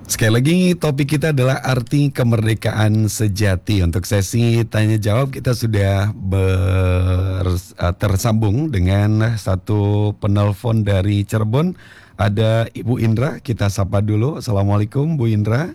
Sekali lagi topik kita adalah arti kemerdekaan sejati. Untuk sesi tanya jawab kita sudah tersambung dengan satu penelpon dari Cirebon. Ada Ibu Indra, kita sapa dulu. Assalamualaikum Bu Indra.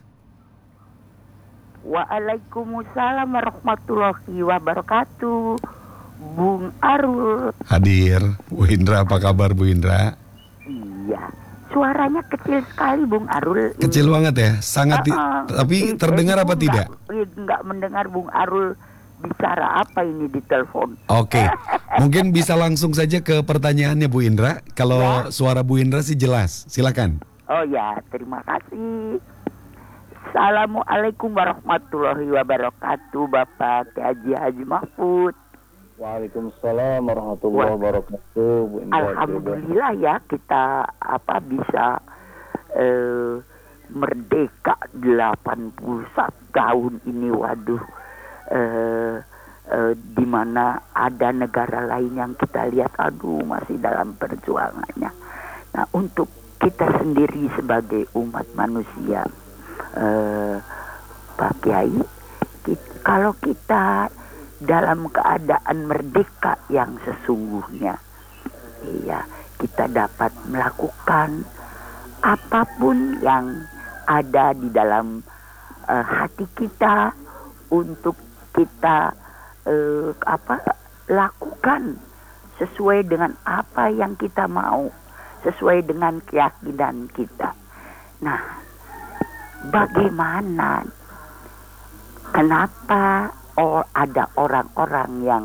Waalaikumsalam warahmatullahi wabarakatuh. Bung Arul. Hadir. Bu Indra, apa kabar Bu Indra? Iya. Suaranya kecil sekali Bung Arul. Kecil banget ya, sangat. Tapi terdengar apa tidak? Enggak mendengar Bung Arul bicara apa ini di telepon. Oke, mungkin bisa langsung saja ke pertanyaannya Bu Indra. Kalau suara Bu Indra sih jelas, silakan. Oh ya, terima kasih. Assalamualaikum warahmatullahi wabarakatuh, Bapak Haji Mahfud. Waalaikumsalam warahmatullahi wabarakatuh. Bu Indra, alhamdulillah ya kita bisa merdeka 81 tahun ini. Waduh, di mana ada negara lain yang kita lihat masih dalam perjuangannya. Nah, untuk kita sendiri sebagai umat manusia, Pak Kiai, kalau kita dalam keadaan merdeka yang sesungguhnya, iya, kita dapat melakukan apapun yang ada di dalam hati kita untuk kita lakukan sesuai dengan apa yang kita mau, sesuai dengan keyakinan kita. Nah, bagaimana? Kenapa ada orang-orang yang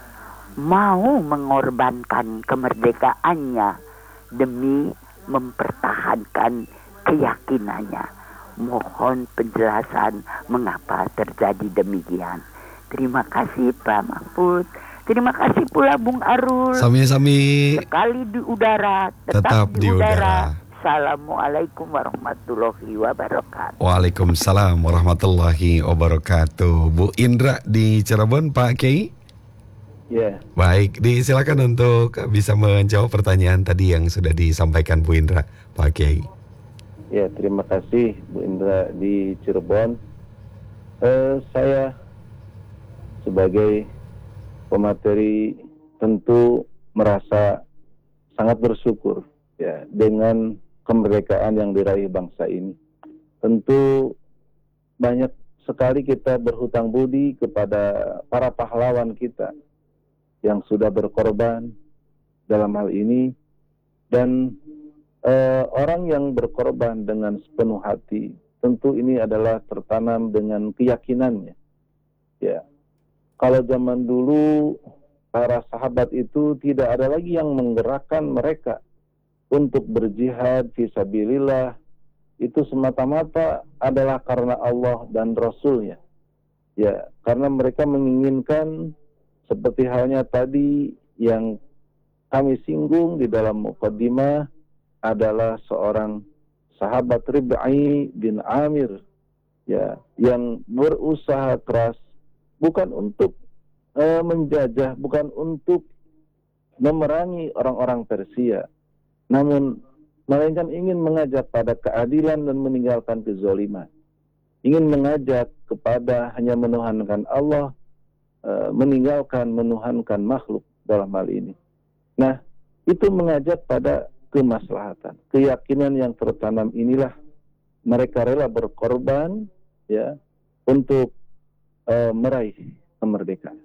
mau mengorbankan kemerdekaannya demi mempertahankan keyakinannya? Mohon penjelasan mengapa terjadi demikian. Terima kasih Pak Mahfud. Terima kasih pula Bung Arul. Sami-sami. Sekali di udara, tetap di udara. Assalamualaikum warahmatullahi wabarakatuh. Waalaikumsalam warahmatullahi wabarakatuh. Bu Indra di Cirebon, Pak Kiai. Ya. Baik, disilakan untuk bisa menjawab pertanyaan tadi yang sudah disampaikan Bu Indra, Pak Kiai. Ya, terima kasih Bu Indra di Cirebon. Saya sebagai pemateri tentu merasa sangat bersyukur ya dengan kemerdekaan yang diraih bangsa ini. Tentu banyak sekali kita berhutang budi kepada para pahlawan kita yang sudah berkorban dalam hal ini, dan orang yang berkorban dengan sepenuh hati, tentu ini adalah tertanam dengan keyakinannya. Ya, kalau zaman dulu para sahabat itu tidak ada lagi yang menggerakkan mereka untuk berjihad fisabilillah, itu semata-mata adalah karena Allah dan Rasulnya. Ya, karena mereka menginginkan seperti halnya tadi yang kami singgung di dalam muqaddimah adalah seorang sahabat Rib'i bin Amir, ya, yang berusaha keras bukan untuk menjajah, bukan untuk memerangi orang-orang Persia, namun melainkan ingin mengajak pada keadilan dan meninggalkan kezaliman. Ingin mengajak kepada hanya menuhankan Allah, meninggalkan menuhankan makhluk dalam hal ini. Nah, itu mengajak pada kemaslahatan. Keyakinan yang tertanam inilah mereka rela berkorban ya untuk meraih kemerdekaan.